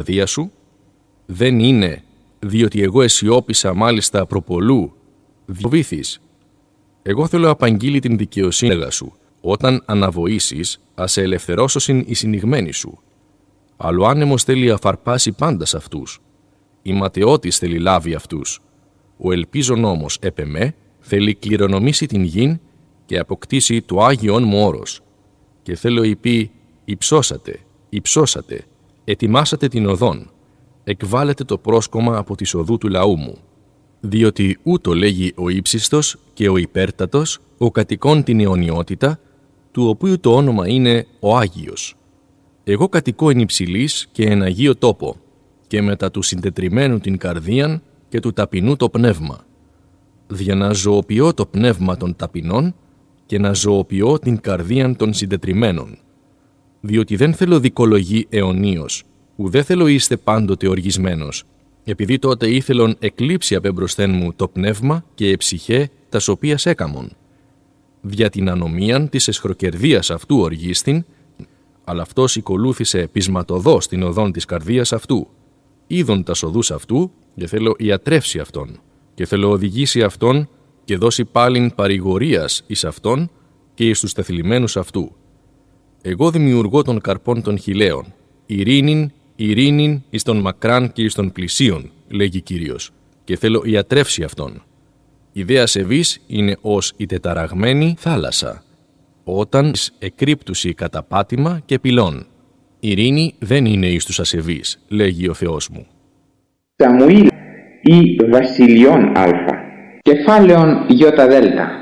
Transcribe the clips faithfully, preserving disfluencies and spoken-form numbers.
καρδία σου? Δεν είναι, διότι εγώ αισιόπισα μάλιστα προπολού, διοβήθης. Εγώ θέλω απαγγείλει την δικαιοσύνη λέγα σου. Όταν αναβοήσεις, ας σε ελευθερώσωσιν οι συνηγμένοι σου. Αλλά ο άνεμος θέλει αφαρπάσει πάντα σ' αυτούς. Η ματαιότης θέλει λάβει αυτούς. Ο ελπίζων όμως επεμέ θέλει κληρονομήσει την γην και αποκτήσει το Άγιον μου όρος. Και θέλω υπή υψώσατε, υψώσατε, ετοιμάσατε την οδόν, εκβάλλετε το πρόσκομα από τη οδού του λαού μου. Διότι ούτω λέγει ο ύψιστος και ο υπέρτατος, ο κατοικών την αιωνιότητα, του οποίου το όνομα είναι ο Άγιος. Εγώ κατοικώ εν υψηλής και εν Αγίο τόπο, και μετά του συντετριμένου την καρδίαν και του ταπεινού το πνεύμα. Δια να ζωοποιώ το πνεύμα των ταπεινών και να ζωοποιώ την καρδίαν των συντετριμένων. Διότι δεν θέλω δικολογή αιωνίως, ουδέ θέλω είστε πάντοτε οργισμένος, επειδή τότε ήθελον εκλείψει απεμπροσθέν μου το πνεύμα και εψυχέ τας οποίας έκαμον. Δια την ανομίαν της εσχροκερδίας αυτού οργίστην, αλλά αυτός οικολούθησε πεισματοδός την οδόν της καρδίας αυτού. Είδον τας οδούς αυτού και θέλω ιατρεύσει αυτόν, και θέλω οδηγήσει αυτόν και δώσει πάλιν παρηγορίας εις αυτόν και εις τους τεθλιμμένους αυτού. Εγώ δημιουργώ των καρπών των χιλαίων, ειρήνην, ειρήνην εις των μακράν και εις των πλησίων, λέγει Κύριος, και θέλω ιατρεύσει αυτόν. Η δε ασεβής είναι ως η τεταραγμένη θάλασσα, όταν εκρύπτουση κατά πάτημα και πυλών. Ειρήνη δεν είναι εις τους ασεβείς, λέγει ο Θεός μου. Σαμουήλ ή Βασιλειών Α, κεφάλαιον Ιώτα Δέλτα.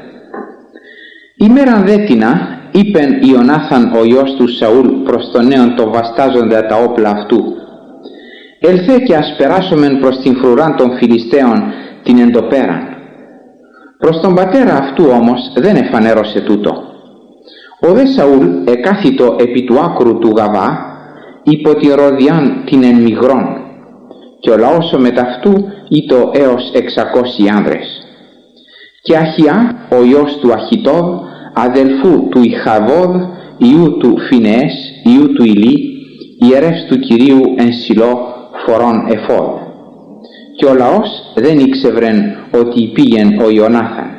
Ημέραν δέτινα, είπεν Ιωνάθαν ο γιος του Σαούλ προς τον νέον το βαστάζοντα τα όπλα αυτού. Ελθέ και ας περάσομεν προς την φρουράν των Φιλιστέων την εντοπέραν. Προς τον πατέρα αυτού όμως δεν εφανέρωσε τούτο. Ο δε Σαούλ εκάθιτο επί του άκρου του Γαβά, υπό τη ροδιάν την εν Μιγρών, και ο λαός ο μεταυτού ήτο έως εξακόσιοι άνδρες. Και Αχιά, ο γιος του Αχιτόβ, αδελφού του Ιχαβόδ, ιού του Φινεές, ιού του Ηλί, ιερεύς του Κυρίου εν Σιλό φορών εφόδ. Και ο λαός δεν ήξευρεν ότι πήγεν ο Ιωνάθαν.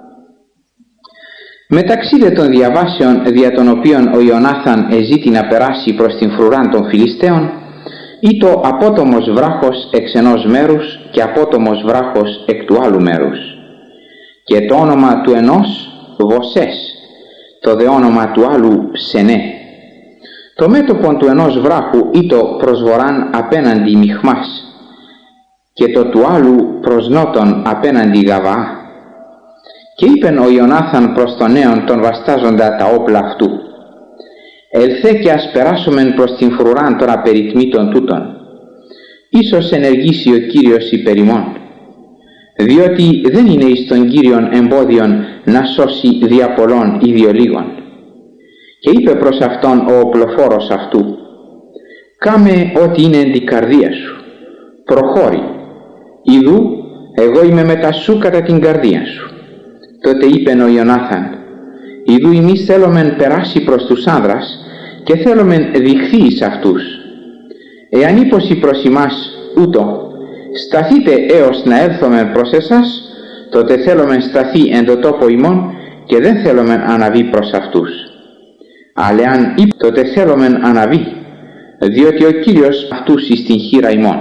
Μεταξύ δε των διαβάσεων δια των οποίων ο Ιωνάθαν εζήτη να περάσει προς την φρουράν των Φιλιστέων, ήτο απότομος βράχος εξ ενός μέρους και απότομος βράχος εκ του άλλου μέρους. Και το όνομα του ενός Βοσές, το δε όνομα του άλλου Σενέ. Το μέτωπον του ενός βράχου ήτο προς βορράν απέναντι Μιχμάς, και το του άλλου προς νότον απέναντι Γαβά. Και είπεν ο Ιωνάθαν προς τον νέον τον βαστάζοντα τα όπλα αυτού. Ελθέ και ας περάσομεν προς την φρουράν των απεριτμήτων τούτων. Ίσως ενεργήσει ο Κύριος υπέρ ημών. Διότι δεν είναι εις τον Κύριον εμπόδιον να σώσει δια πολλών ή διο λίγων. Και είπε προς αυτόν ο οπλοφόρος αυτού. Κάμε ό,τι είναι εν την καρδία σου. Προχώρη. Ιδού εγώ είμαι μετά σου κατά την καρδία σου. Τότε είπεν ο Ιωνάθαν, ιδού εμείς θέλομεν περάσει προς τους άνδρας και θέλομεν διχθεί εις αυτούς. Εάν είπωση προς ημάς ούτω, σταθείτε έως να έλθομεν προς εσάς, τότε θέλομεν σταθεί εν το τόπο ημών και δεν θέλομεν αναβεί προς αυτούς. Αλλά αν είπε, τότε θέλομεν αναβεί, διότι ο Κύριος αυτούς εις την χείρα ημών.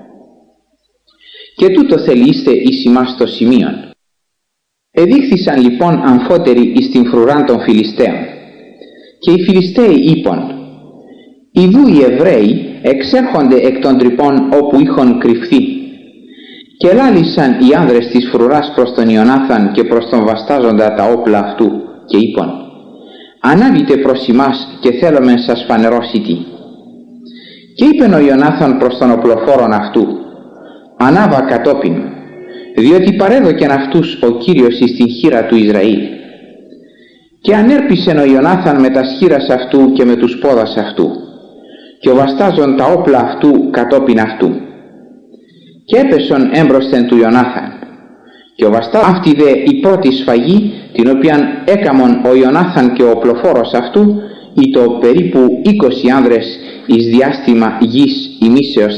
Και τούτο θελείστε εις ημάς το σημείον. Εδείχθησαν λοιπόν αμφότεροι εις την φρουράν των Φιλιστέων. Και οι Φιλιστέοι είπαν, ιδού οι Εβραίοι εξέρχονται εκ των τρυπών όπου είχον κρυφθεί. Και λάλησαν οι άνδρες της φρουράς προς τον Ιωνάθαν και προς τον βαστάζοντα τα όπλα αυτού και είπαν, ανάβητε προς ημάς και θέλομεν σας φανερώσει τι. Και είπεν ο Ιωνάθαν προς τον οπλοφόρον αυτού, ανάβα κατόπιν, διότι παρέδοκεν αυτούς ο Κύριος εις την χείρα του Ισραήλ. Και ανέρπισεν ο Ιωνάθαν με τα σχήρας αυτού και με τους πόδας αυτού, και ο βαστάζον τα όπλα αυτού κατόπιν αυτού. Και έπεσον έμπροσθεν του Ιωνάθαν, και ο βαστάζον αυτή δε η πρώτη σφαγή, την οποίαν έκαμον ο Ιωνάθαν και ο οπλοφόρος αυτού, ήτο περίπου είκοσι άνδρες εις διάστημα γης ημίσεως